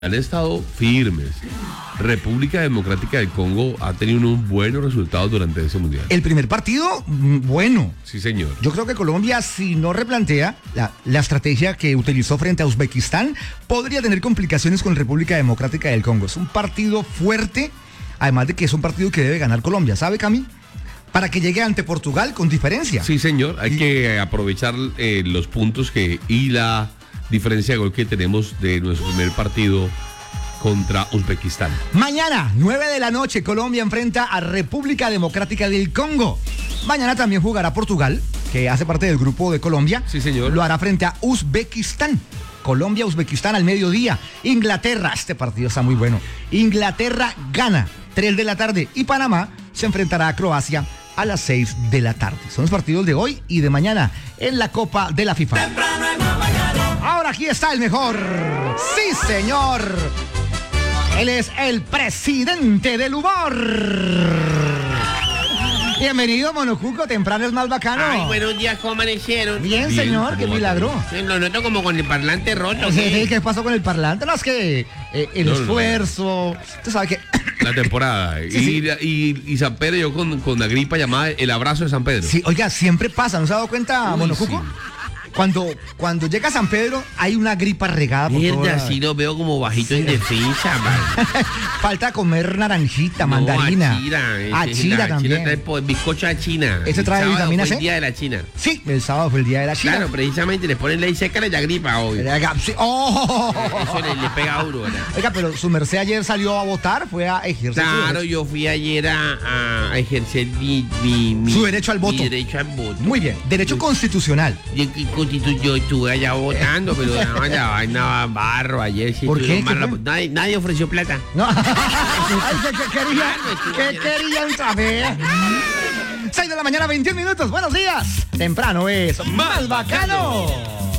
han estado firmes. República Democrática del Congo ha tenido unos buenos resultados durante ese mundial. El primer partido, bueno. Sí, señor. Yo creo que Colombia, si no replantea la estrategia que utilizó frente a Uzbekistán, podría tener complicaciones con República Democrática del Congo. Es un partido fuerte, además de que es un partido que debe ganar Colombia, ¿sabe, Cami? Para que llegue ante Portugal con diferencia. Sí, señor. Hay que aprovechar los puntos y la diferencia de gol que tenemos de nuestro primer partido contra Uzbekistán. Mañana, 9 de la noche, Colombia enfrenta a República Democrática del Congo. Mañana también jugará Portugal, que hace parte del grupo de Colombia. Sí, señor. Lo hará frente a Uzbekistán. Colombia, Uzbekistán al mediodía. Inglaterra, este partido está muy bueno. Inglaterra gana, 3 de la tarde. Y Panamá se enfrentará a Croacia a las 6 de la tarde. Son los partidos de hoy y de mañana en la Copa de la FIFA. Ahora aquí está el mejor. Sí, señor. Él es el presidente del humor. Bienvenido, Monocuco, temprano es más bacano. Ay, buenos días, ¿cómo amanecieron? Bien, señor, qué milagro. Lo noto como con el parlante roto. ¿Qué pasó con el parlante? No, es que el esfuerzo. Usted sabe que... La temporada. Sí. Y San Pedro, yo con la gripa llamada el abrazo de San Pedro. Sí, oiga, siempre pasa, ¿no se ha dado cuenta, Monocuco? Sí. Cuando llega San Pedro hay una gripa regada por Mierda, toda... sí lo veo como bajito en defensa, man. Falta comer naranjita, mandarina. Achira también. Achira trae bizcocho a China. ¿Ese trae El sábado vitamina fue C? el día de la China. Sí, el sábado fue el día de la China. Claro, precisamente le ponen ley seca y la gripa hoy. Sí. ¡Oh! Eso le pega duro, ¿verdad? Oiga, pero su merced ayer salió a votar, fue a ejercer Claro, yo fui ayer a ejercer su derecho al voto. Mi derecho al voto. Muy bien, derecho constitucional. Yo estuve allá votando, pero no, la vaina barro ayer. Sí. ¿Por qué? Nadie ofreció plata. No. Ay, ¿qué querían saber? 6 de la mañana, 21 minutos. Buenos días. Temprano es más bacano.